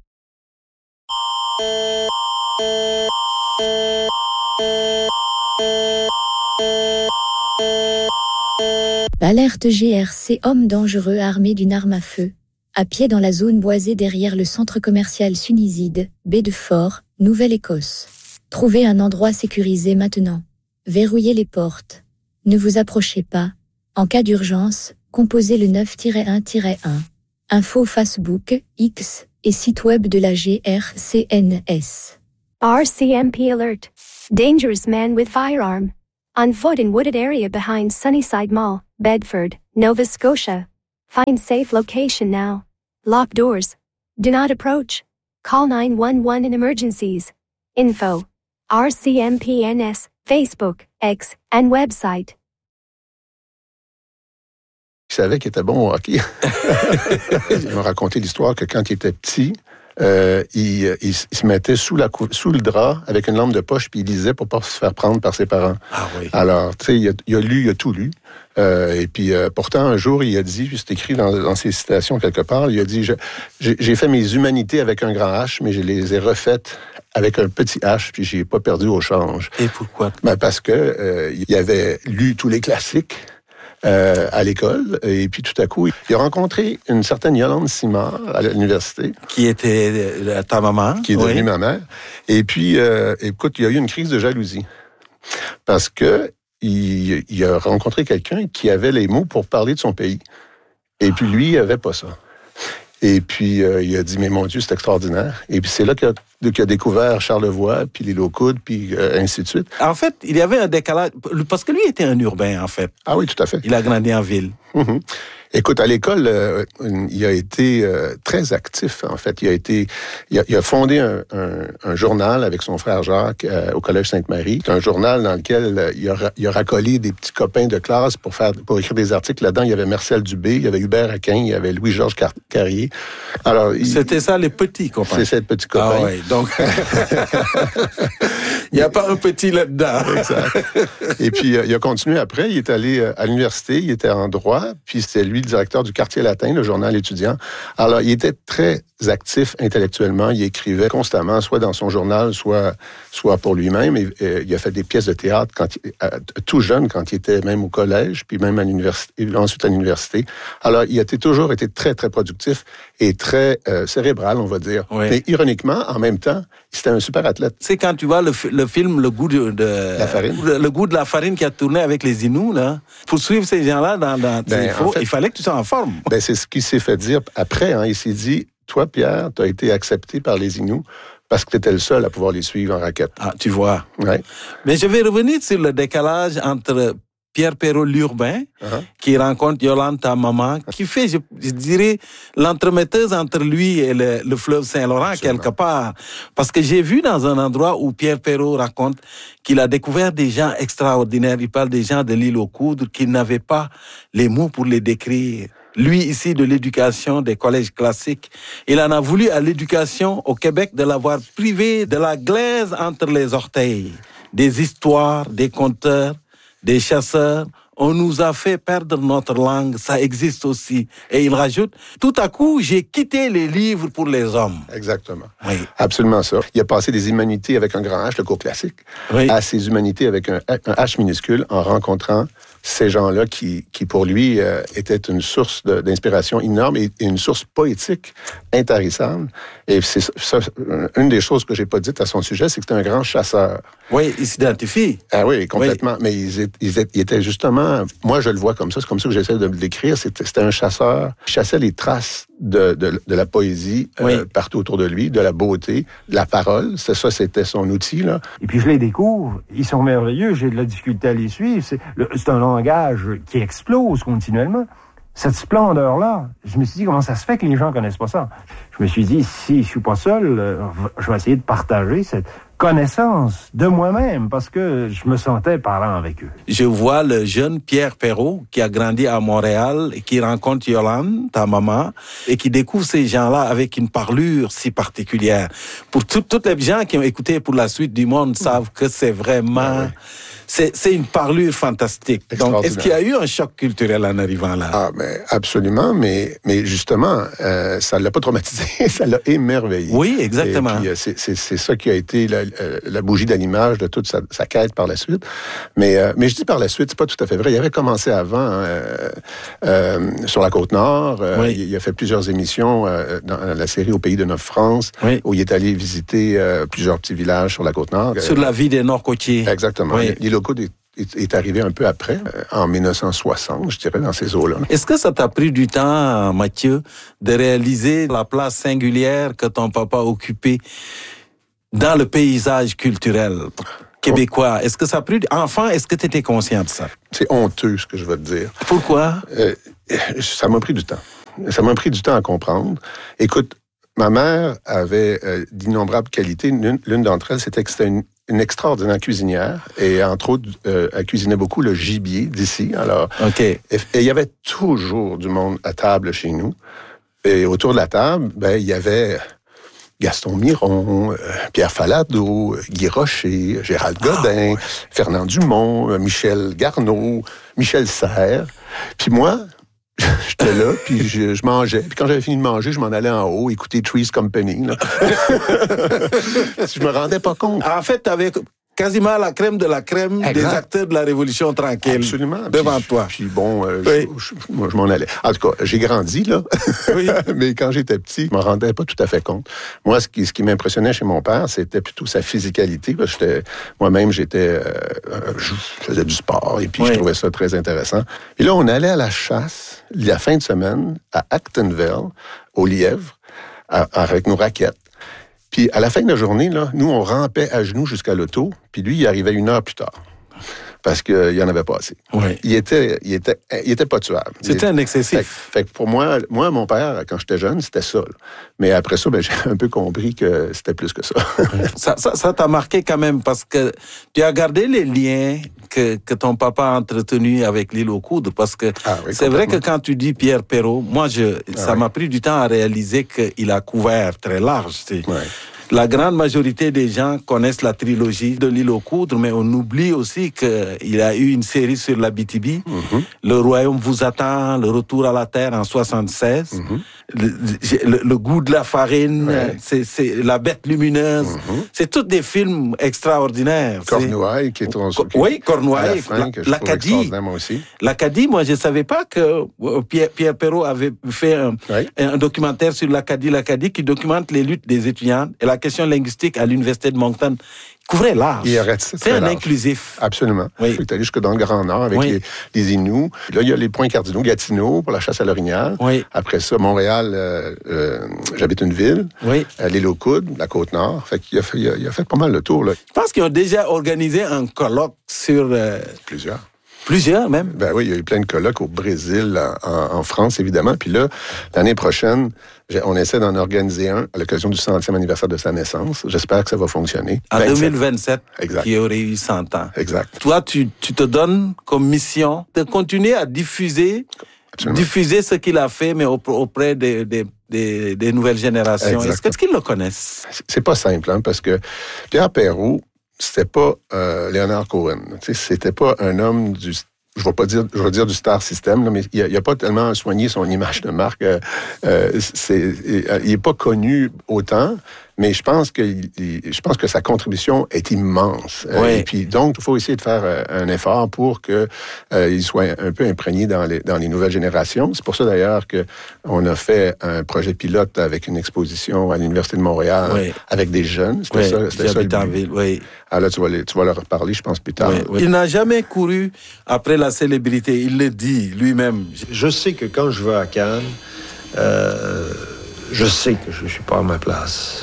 Alerte GRC, homme dangereux armé d'une arme à feu. À pied dans la zone boisée derrière le centre commercial Suniside, baie de Fort, Nouvelle-Écosse. Trouvez un endroit sécurisé maintenant. Verrouillez les portes. Ne vous approchez pas. En cas d'urgence, composez le 9-1-1. Info Facebook, X et site web de la GRCNS. RCMP alert. Dangerous man with firearm. On foot in wooded area behind Sunnyside Mall, Bedford, Nova Scotia. Find safe location now. Lock doors. Do not approach. Call 911 in emergencies. Info. RCMPNS, Facebook, X, and website. Il savait qu'il était bon au hockey. Il m'a raconté l'histoire que quand il était petit, il se mettait sous le drap avec une lampe de poche puis il lisait pour pas se faire prendre par ses parents. Ah oui. Alors, tu sais, il a tout lu. Et puis, pourtant, un jour, il a dit, puis c'est écrit dans ses citations quelque part, il a dit, j'ai fait mes humanités avec un grand H, mais je les ai refaites avec un petit H, puis j'ai pas perdu au change. Et pourquoi? Ben parce que il avait lu tous les classiques à l'école, et puis tout à coup, il a rencontré une certaine Yolande Simard à l'université. Qui était ta maman. Qui est devenue ma mère. Et puis, écoute, il y a eu une crise de jalousie. Parce que il a rencontré quelqu'un qui avait les mots pour parler de son pays. Et puis lui, il n'avait pas ça. Et puis, il a dit, mais mon Dieu, c'est extraordinaire. Et puis c'est là qu'il a découvert Charlevoix, puis l'île aux Coudes, puis ainsi de suite. En fait, il y avait un décalage, parce que lui était un urbain, en fait. Ah oui, tout à fait. Il a grandi en ville. Mm-hmm. Écoute, à l'école, il a été très actif, en fait. Il a fondé un journal avec son frère Jacques au Collège Sainte-Marie. C'est un journal dans lequel il a racolé des petits copains de classe pour écrire des articles. Là-dedans, il y avait Marcel Dubé, il y avait Hubert Aquin, il y avait Louis-Georges Carrier. Alors, c'était ça, les petits copains. C'est ces petits copains. Ah oui, donc... il n'y a pas un petit là-dedans. Exact. Et puis, il a continué après. Il est allé à l'université, il était en droit, puis c'était lui le directeur du Quartier Latin, le journal étudiant. Alors, il était très actif intellectuellement. Il écrivait constamment, soit dans son journal, soit pour lui-même. Il a fait des pièces de théâtre tout jeune, quand il était même au collège, puis même à l'université, ensuite à l'université. Alors, il a toujours été très, très productif et très cérébral, on va dire. Oui. Mais ironiquement, en même temps, c'était un super athlète. Tu sais, quand tu vois le film Le goût de la farine. Le goût de la farine qui a tourné avec les Inuits, là, pour suivre ces gens-là, il fallait que tu sois en forme. Ben, c'est ce qu'il s'est fait dire après. Hein. Il s'est dit, toi, Pierre, tu as été accepté par les Inuits parce que tu étais le seul à pouvoir les suivre en raquette. Ah, tu vois. Ouais. Mais je vais revenir sur le décalage entre Pierre Perrault l'urbain, qui rencontre Yolande, ta maman, qui fait, je dirais, l'entremetteuse entre lui et le fleuve Saint-Laurent, quelque part. Parce que j'ai vu dans un endroit où Pierre Perrault raconte qu'il a découvert des gens extraordinaires. Il parle des gens de l'île aux Coudres qui n'avaient pas les mots pour les décrire. Lui, ici, de l'éducation des collèges classiques, il en a voulu à l'éducation au Québec de l'avoir privé de la glaise entre les orteils. Des histoires, des conteurs, des chasseurs, on nous a fait perdre notre langue, ça existe aussi. Et il rajoute, tout à coup, j'ai quitté les livres pour les hommes. Exactement. Oui. Absolument ça. Il a passé des humanités avec un grand H, le cours classique, à ces humanités avec un H minuscule en rencontrant ces gens-là qui pour lui, étaient une source d'inspiration énorme et une source poétique intarissable. Et c'est ça, une des choses que j'ai pas dites à son sujet, c'est que c'était un grand chasseur. Oui, il s'identifie. Ah oui, complètement. Oui. Mais il était justement, moi je le vois comme ça, c'est comme ça que j'essaie de le décrire, c'était un chasseur, il chassait les traces de la poésie partout autour de lui, de la beauté, de la parole, c'était son outil, là. Et puis je les découvre, ils sont merveilleux, j'ai de la difficulté à les suivre, c'est un langage qui explose continuellement. Cette splendeur-là, je me suis dit, comment ça se fait que les gens connaissent pas ça? Je me suis dit, si je suis pas seul, je vais essayer de partager cette connaissance de moi-même, parce que je me sentais parlant avec eux. Je vois le jeune Pierre Perrault, qui a grandi à Montréal, et qui rencontre Yolande, ta maman, et qui découvre ces gens-là avec une parlure si particulière. Pour toutes les gens qui ont écouté Pour la suite du monde savent que c'est vraiment... C'est une parlure fantastique. Donc, est-ce qu'il y a eu un choc culturel en arrivant là? Ah, mais absolument, mais justement, ça l'a pas traumatisé, ça l'a émerveillé. Oui, exactement. Et puis, c'est ça qui a été la bougie d'allumage de toute sa quête par la suite. Mais je dis par la suite, c'est pas tout à fait vrai. Il avait commencé avant sur la Côte-Nord. Il a fait plusieurs émissions dans la série Au pays de Neuf-France, où il est allé visiter plusieurs petits villages sur la Côte-Nord. Sur la vie des Nord-Côtiers. Exactement. L'île aux Coudres est arrivé un peu après, en 1960, je dirais, dans ces eaux-là. Est-ce que ça t'a pris du temps, Mathieu, de réaliser la place singulière que ton papa occupait dans le paysage culturel québécois? Est-ce que ça a pris... Enfant, est-ce que tu étais conscient de ça? C'est honteux, ce que je veux te dire. Pourquoi? Ça m'a pris du temps. Ça m'a pris du temps à comprendre. Écoute, ma mère avait d'innombrables qualités. L'une d'entre elles, c'était que c'était une extraordinaire cuisinière. Et entre autres, elle cuisinait beaucoup le gibier d'ici. Alors, et il y avait toujours du monde à table chez nous. Et autour de la table, il y avait Gaston Miron, Pierre Falardeau, Guy Rocher, Gérald Godin, Fernand Dumont, Michel Garneau, Michel Serres. Puis moi... J'étais là, puis je mangeais. Puis quand j'avais fini de manger, je m'en allais en haut, écouter Three's Company. Là. Je me rendais pas compte. En fait, t'avais quasiment la crème de la crème des acteurs de la Révolution tranquille. Absolument. Devant toi. Puis bon, moi, je m'en allais. En tout cas, j'ai grandi, là. Mais quand j'étais petit, je m'en rendais pas tout à fait compte. Moi, ce qui m'impressionnait chez mon père, c'était plutôt sa physicalité. Moi-même, je faisais du sport, et puis je trouvais ça très intéressant. Et là, on allait à la chasse, la fin de semaine, à Actonville, au lièvre, avec nos raquettes. Puis, à la fin de la journée, là, nous, on rampait à genoux jusqu'à l'auto, puis lui, il arrivait 1 heure plus tard. Parce qu'il n'y en avait pas assez. Il était pas tuable. C'était un excessif. Fait que pour moi, mon père, quand j'étais jeune, c'était ça. Là. Mais après ça, j'ai un peu compris que c'était plus que ça. Ça t'a marqué quand même, parce que tu as gardé les liens que ton papa a entretenus avec l'île aux Coudres, parce que c'est vrai que quand tu dis Pierre Perrault, moi, ça m'a pris du temps à réaliser qu'il a couvert très large. La grande majorité des gens connaissent la trilogie de l'île aux Coudres, mais on oublie aussi qu'il a eu une série sur l'Abitibi. Le Royaume vous attend, Le Retour à la Terre en 1976. Le goût de la farine, c'est La Bête lumineuse. C'est tous des films extraordinaires. Cornouailles, qui est ton... Cornouailles, l'Acadie. L'Acadie, moi, je ne savais pas que Pierre Perrault avait fait un documentaire sur l'Acadie qui documente les luttes des étudiants et la question linguistique à l'Université de Moncton. Il couvrait large. C'est un inclusif. Absolument. Il est allé jusque dans le Grand Nord avec les Inuits. Là, il y a les points cardinaux, Gatineau pour la chasse à l'orignal. Après ça, Montréal, j'habite une ville. L'île aux Coudres, la Côte-Nord. Fait qu'il a fait pas mal le tour. Là. Je pense qu'ils ont déjà organisé un colloque sur... Plusieurs. Plusieurs, même? Ben oui, il y a eu plein de colloques au Brésil, en France, évidemment. Puis là, l'année prochaine, on essaie d'en organiser un à l'occasion du 100e anniversaire de sa naissance. J'espère que ça va fonctionner. En 2027, exact. Qui aurait eu 100 ans. Exact. Toi, tu te donnes comme mission de continuer à diffuser ce qu'il a fait, mais auprès des nouvelles générations. Est-ce qu'ils le connaissent? C'est pas simple, hein, parce que Pierre Perrault, c'était pas Leonard Cohen. C'était pas un homme je vais dire du star system, là, mais il a pas tellement soigné son image de marque. Il est pas connu autant, mais je pense que sa contribution est immense. Oui. Et puis donc, il faut essayer de faire un effort pour que il soit un peu imprégné dans les nouvelles générations. C'est pour ça d'ailleurs que on a fait un projet pilote avec une exposition à l'Université de Montréal avec des jeunes. C'était ça le but. Oui. Alors là, tu vas leur reparler, je pense, plus tard. Il n'a jamais couru après la célébrité. Il le dit lui-même. Je sais que quand je vais à Cannes, je sais que je ne suis pas à ma place.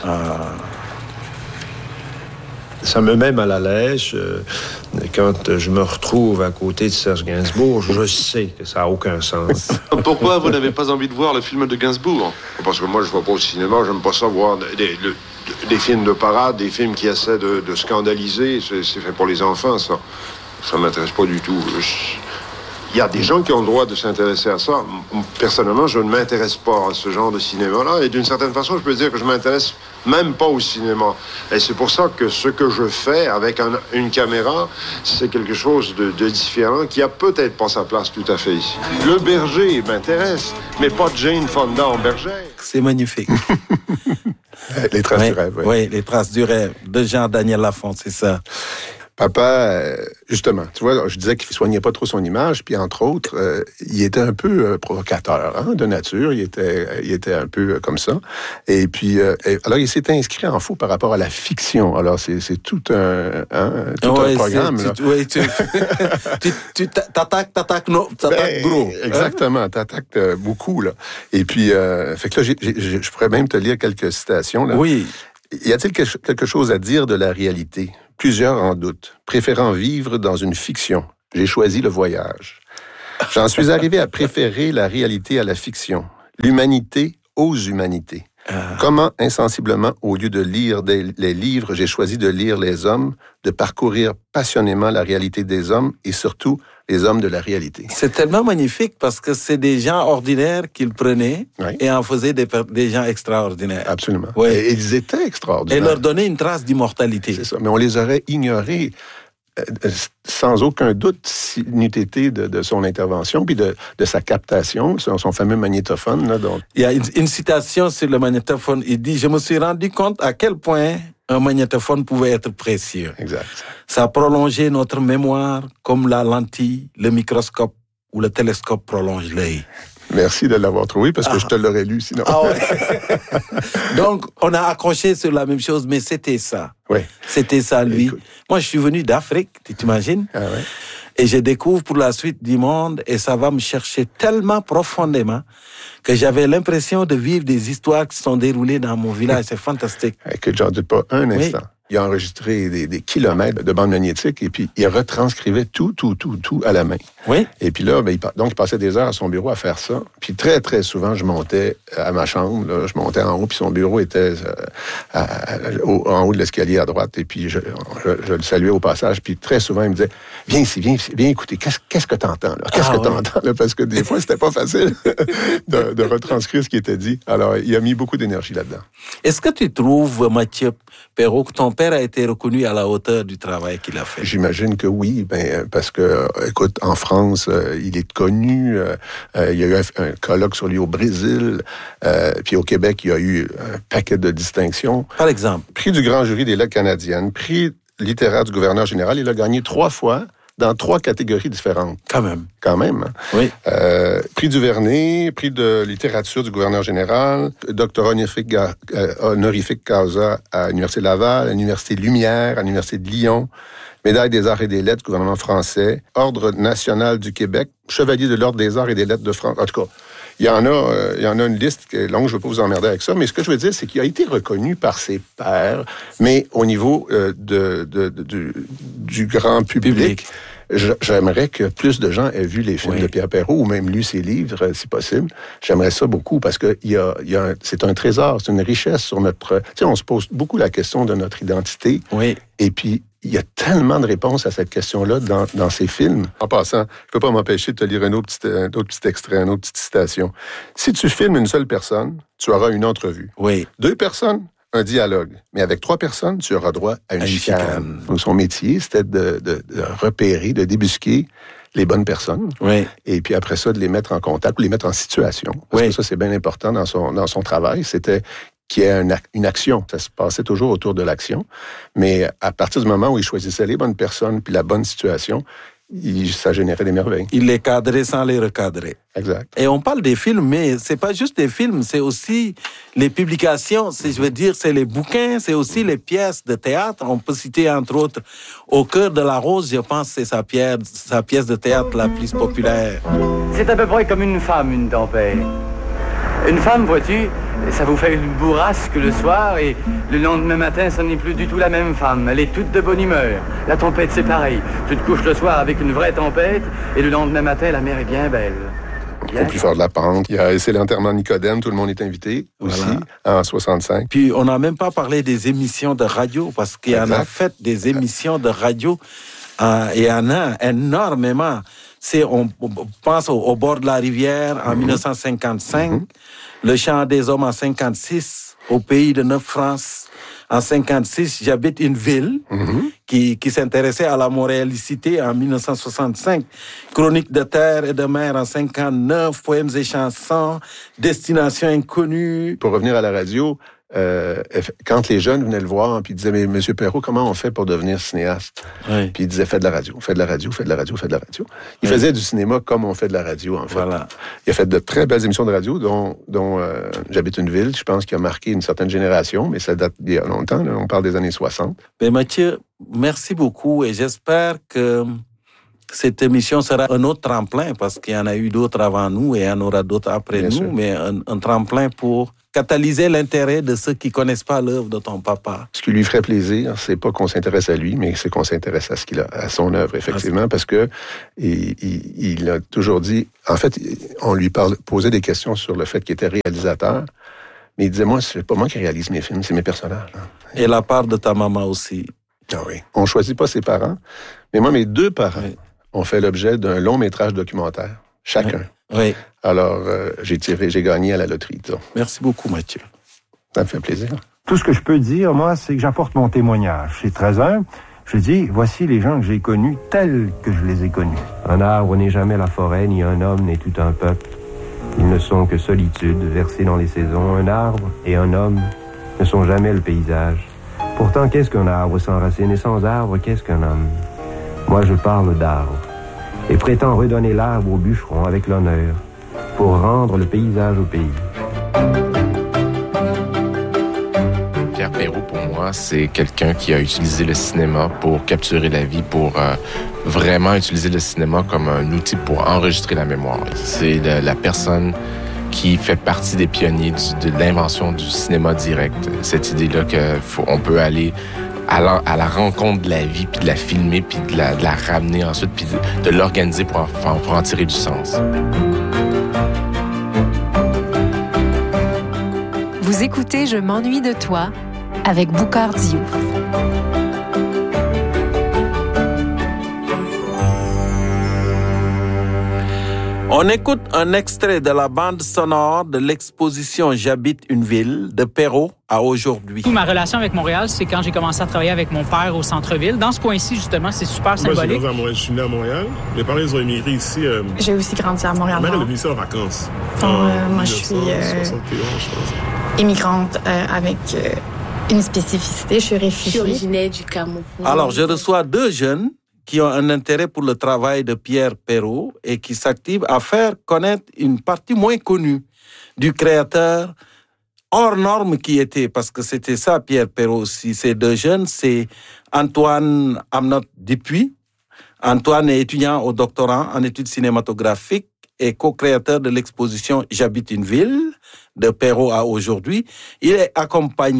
Ça me met mal à l'aise. Quand je me retrouve à côté de Serge Gainsbourg, je sais que ça n'a aucun sens. Pourquoi vous n'avez pas envie de voir le film de Gainsbourg? Parce que moi, je ne vais pas au cinéma, j'aime pas ça voir des films de parade, des films qui essaient de scandaliser. C'est fait pour les enfants, ça. Ça ne m'intéresse pas du tout. Il y a des gens qui ont le droit de s'intéresser à ça. Personnellement, je ne m'intéresse pas à ce genre de cinéma-là. Et d'une certaine façon, je peux dire que je ne m'intéresse même pas au cinéma. Et c'est pour ça que ce que je fais avec une caméra, c'est quelque chose de différent qui a peut-être pas sa place tout à fait ici. Le berger m'intéresse, mais pas Jane Fonda en bergère. C'est magnifique. Les traces du rêve, oui. Oui, les traces du rêve de Jean-Daniel Lafont, c'est ça. Papa, justement, tu vois, je disais qu'il soignait pas trop son image, puis entre autres, il était un peu provocateur, hein, de nature. Il était un peu comme ça. Et puis, alors il s'est inscrit en faux par rapport à la fiction. Alors c'est tout un programme. Tu t'attaques gros. Exactement, t'attaques beaucoup là. Et puis, fait que là, je pourrais même te lire quelques citations là. Oui. Y a-t-il quelque chose à dire de la réalité? Plusieurs en doutent, préférant vivre dans une fiction. J'ai choisi le voyage. J'en suis arrivé à préférer la réalité à la fiction, l'humanité aux humanités. Comment, insensiblement, au lieu de lire les livres, j'ai choisi de lire les hommes, de parcourir passionnément la réalité des hommes et surtout les hommes de la réalité. C'est tellement magnifique parce que c'est des gens ordinaires qu'il prenait et en faisait des gens extraordinaires. Absolument. Oui. Et ils étaient extraordinaires. Et leur donner une trace d'immortalité. C'est ça. Mais on les aurait ignorés sans aucun doute s'il n'eût été de son intervention puis de sa captation, son fameux magnétophone. Là, donc. Il y a une citation sur le magnétophone. Il dit « Je me suis rendu compte à quel point un magnétophone pouvait être précieux. » Exact. Ça a prolongé notre mémoire comme la lentille, le microscope ou le télescope prolonge l'œil. Merci de l'avoir trouvé parce que je te l'aurais lu sinon. Donc, on a accroché sur la même chose, mais c'était ça. Oui. C'était ça, lui. Écoute. Moi, je suis venu d'Afrique, tu t'imagines? Et je découvre pour la suite du monde et ça va me chercher tellement profondément que j'avais l'impression de vivre des histoires qui se sont déroulées dans mon village. C'est fantastique. Que j'en doute pas un instant. Il a enregistré des kilomètres de bandes magnétiques et puis il retranscrivait tout à la main. Oui. Et puis là, donc il passait des heures à son bureau à faire ça. Puis très, très souvent, je montais à ma chambre, là, je montais en haut, puis son bureau était en haut de l'escalier à droite. Et puis je le saluais au passage. Puis très souvent, il me disait « Viens ici, viens écouter. Qu'est-ce que t'entends là? Qu'est-ce que t'entends là? » Parce que des fois, c'était pas facile de retranscrire ce qui était dit. Alors, il a mis beaucoup d'énergie là-dedans. Est-ce que tu trouves, Mathieu Perrault, que ton père a été reconnu à la hauteur du travail qu'il a fait? J'imagine que oui, parce que, écoute, en France, il est connu. Il y a eu un colloque sur lui au Brésil. Puis au Québec, il y a eu un paquet de distinctions. Par exemple? Prix du Grand Jury des lettres canadiennes, prix littéraire du gouverneur général. Il a gagné 3 fois dans 3 catégories différentes. Quand même. Hein? Oui. Prix du Vernet, prix de littérature du gouverneur général, doctorat honorifique causa à l'Université Laval, à l'Université Lumière, à l'Université de Lyon, médaille des arts et des lettres du gouvernement français, ordre national du Québec, chevalier de l'ordre des arts et des lettres de France. En tout cas, il y en a une liste qui est longue, je ne veux pas vous emmerder avec ça, mais ce que je veux dire, c'est qu'il a été reconnu par ses pairs, mais au niveau du grand public. j'aimerais que plus de gens aient vu les films de Pierre Perrault ou même lu ses livres, si possible. J'aimerais ça beaucoup parce que c'est un trésor, c'est une richesse sur notre... Tu sais, on se pose beaucoup la question de notre identité. Oui. Et puis, il y a tellement de réponses à cette question-là dans ces films. En passant, je ne peux pas m'empêcher de te lire un autre petit extrait, une autre petite citation. Si tu filmes une seule personne, tu auras une entrevue. Oui. 2 personnes, un dialogue. Mais avec 3 personnes, tu auras droit à une chicane. Donc, son métier, c'était de repérer, de débusquer les bonnes personnes. Oui. Et puis après ça, de les mettre en contact ou les mettre en situation. Parce que ça, c'est bien important dans son travail. C'était qu'il y ait une action. Ça se passait toujours autour de l'action. Mais à partir du moment où il choisissait les bonnes personnes puis la bonne situation, ça générait des merveilles. Il les cadrait sans les recadrer. Exact. Et on parle des films, mais c'est pas juste des films, c'est aussi les publications, c'est les bouquins, c'est aussi les pièces de théâtre. On peut citer entre autres Au cœur de la rose, je pense que c'est sa pièce de théâtre la plus populaire. C'est à peu près comme une femme, une tempête. Une femme, vois-tu, ça vous fait une bourrasque le soir et le lendemain matin, ça n'est plus du tout la même femme. Elle est toute de bonne humeur. La tempête, c'est pareil. Tu te couches le soir avec une vraie tempête et le lendemain matin, la mer est bien belle. Au plus fort de la pente. C'est l'enterrement de Nicodème, tout le monde est invité aussi, en 65. Puis on n'a même pas parlé des émissions de radio, parce qu'il y en a fait des émissions de radio, et il y en a énormément. On pense au bord de la rivière en 1955, Le chant des hommes en 56, Au pays de Neuf-France en 56, J'habite une ville, qui s'intéressait à la montréalicité en 1965, Chronique de terre et de mer en 59, Poèmes et chansons, Destination inconnue. Pour revenir à la radio, quand les jeunes venaient le voir, puis ils disaient, mais M. Perrault, comment on fait pour devenir cinéaste? Oui. Puis il disait, fais de la radio, fais de la radio, fais de la radio, fais de la radio. Il faisait du cinéma comme on fait de la radio, en fait. Voilà. Il a fait de très belles émissions de radio, dont J'habite une ville, je pense, qui a marqué une certaine génération, mais ça date d'il y a longtemps, là, on parle des années 60. Mais Mathieu, merci beaucoup, et j'espère que cette émission sera un autre tremplin, parce qu'il y en a eu d'autres avant nous, et il y en aura d'autres après nous, sûr. Mais un tremplin pour catalyser l'intérêt de ceux qui ne connaissent pas l'œuvre de ton papa. Ce qui lui ferait plaisir, c'est pas qu'on s'intéresse à lui, mais c'est qu'on s'intéresse à son œuvre, effectivement, parce que il a toujours dit... En fait, on lui posait des questions sur le fait qu'il était réalisateur, mais il disait, moi, c'est pas moi qui réalise mes films, c'est mes personnages. Et la part de ta maman aussi. Ah oui. On choisit pas ses parents, mais moi, mes 2 parents ont fait l'objet d'un long métrage documentaire, chacun. Oui. Alors, j'ai gagné à la loterie, disons. Merci beaucoup, Mathieu. Ça me fait plaisir. Tout ce que je peux dire, moi, c'est que j'apporte mon témoignage. C'est très humble. Je dis, voici les gens que j'ai connus tels que je les ai connus. Un arbre n'est jamais la forêt, ni un homme n'est tout un peuple. Ils ne sont que solitude, versée dans les saisons. Un arbre et un homme ne sont jamais le paysage. Pourtant, qu'est-ce qu'un arbre sans racines et sans arbre, qu'est-ce qu'un homme? Moi, je parle d'arbre et prétends redonner l'arbre au bûcheron avec l'honneur pour rendre le paysage au pays. Pierre Perrault, pour moi, c'est quelqu'un qui a utilisé le cinéma pour capturer la vie, pour vraiment utiliser le cinéma comme un outil pour enregistrer la mémoire. C'est la personne qui fait partie des pionniers de l'invention du cinéma direct. Cette idée-là qu'on peut aller à la rencontre de la vie, puis de la filmer, puis de la ramener ensuite, puis de l'organiser pour en tirer du sens. Vous écoutez Je m'ennuie de toi avec Boucard Diouf. On écoute un extrait de la bande sonore de l'exposition J'habite une ville de Perrault à aujourd'hui. Ma relation avec Montréal, c'est quand j'ai commencé à travailler avec mon père au centre-ville. Dans ce coin-ci, justement, c'est super symbolique. Moi, je suis né à Montréal. Mes parents, ils ont émigré ici. J'ai aussi grandi à Montréal. Ma mère est venue ici en vacances. Moi, je suis immigrante avec une spécificité. Je suis réfugiée. Je suis originaire du Cameroun. Alors, je reçois 2 jeunes qui ont un intérêt pour le travail de Pierre Perrault et qui s'activent à faire connaître une partie moins connue du créateur hors norme qui était, parce que c'était ça Pierre Perrault aussi. Ces 2 jeunes, c'est Antoine Amnot Dupuis. Antoine est étudiant au doctorat en études cinématographiques et co-créateur de l'exposition J'habite une ville de Perrault à aujourd'hui. Il est accompagné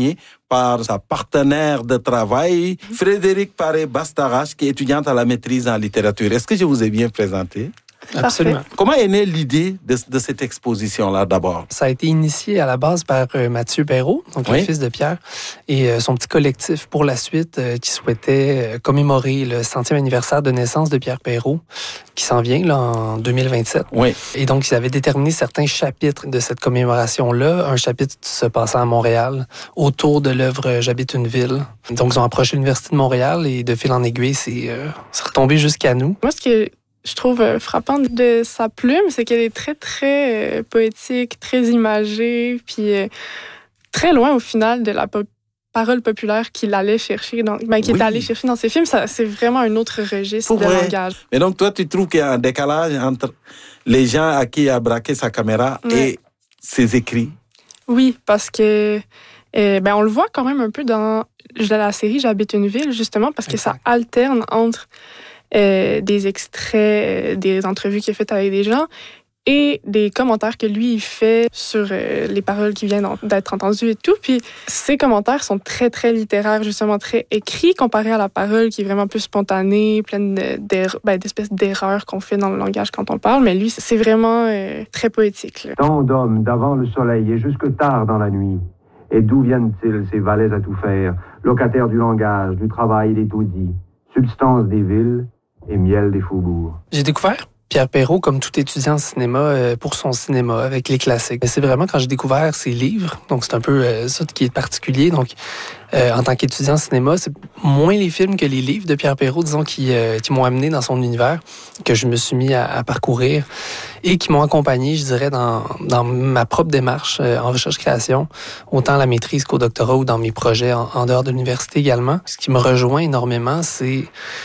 par sa partenaire de travail, Frédéric Paré-Bastarache, qui est étudiante à la maîtrise en littérature. Est-ce que je vous ai bien présenté? Absolument. Comment est née l'idée de cette exposition-là, d'abord? Ça a été initié à la base par Mathieu Perrault, donc le fils de Pierre, et son petit collectif pour la suite qui souhaitait commémorer le 100e anniversaire de naissance de Pierre Perrault, qui s'en vient là, en 2027. Oui. Et donc, ils avaient déterminé certains chapitres de cette commémoration-là. Un chapitre se passant à Montréal, autour de l'œuvre J'habite une ville. Donc, ils ont approché l'Université de Montréal et de fil en aiguille, c'est retombé jusqu'à nous. Moi, ce que je trouve frappant de sa plume, c'est qu'elle est très, très poétique, très imagée, puis très loin au final de la parole populaire qu'il allait chercher, qu'il est allé chercher dans ses films. C'est vraiment un autre registre de langage. Mais donc, toi, tu trouves qu'il y a un décalage entre les gens à qui il a braqué sa caméra et ses écrits? Oui, parce que on le voit quand même un peu dans la série J'habite une ville, justement, parce que ça alterne entre des extraits, des entrevues qu'il a faites avec des gens et des commentaires que lui, il fait sur les paroles qui viennent d'être entendues et tout. Puis ces commentaires sont très, très littéraires, justement très écrits, comparé à la parole qui est vraiment plus spontanée, pleine d'espèces d'erreurs qu'on fait dans le langage quand on parle. Mais lui, c'est vraiment très poétique. Là. Tant d'hommes d'avant le soleil et jusque tard dans la nuit. Et d'où viennent-ils, ces valets à tout faire, locataires du langage, du travail des taudis, substance des villes et miel des faubourgs? J'ai découvert Pierre Perrault, comme tout étudiant en cinéma, pour son cinéma, avec les classiques. C'est vraiment quand j'ai découvert ses livres, donc c'est un peu ça qui est particulier. Donc, en tant qu'étudiant en cinéma, c'est moins les films que les livres de Pierre Perrault, disons, qui m'ont amené dans son univers, que je me suis mis à parcourir et qui m'ont accompagné, je dirais, dans ma propre démarche en recherche-création, autant à la maîtrise qu'au doctorat ou dans mes projets en dehors de l'université également. Ce qui me rejoint énormément, c'est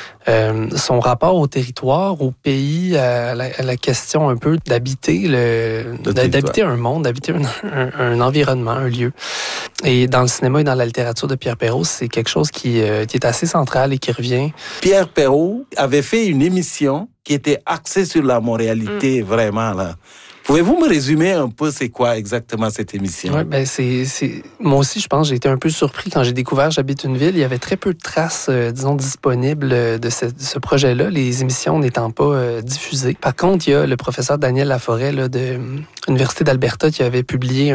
son rapport au territoire, au pays, à la question un peu d'habiter d'habiter un monde, d'habiter un environnement, un lieu. Et dans le cinéma et dans la littérature de Pierre Perrault, c'est quelque chose qui est assez central et qui revient. Pierre Perrault avait fait une émission qui était axée sur la montréalité, vraiment, là. Pouvez-vous me résumer un peu c'est quoi exactement cette émission? Oui, moi aussi, je pense, j'ai été un peu surpris quand j'ai découvert J'habite une ville. Il y avait très peu de traces, disons, disponibles de ce projet-là, les émissions n'étant pas diffusées. Par contre, il y a le professeur Daniel Laforêt là, de l'Université d'Alberta qui avait publié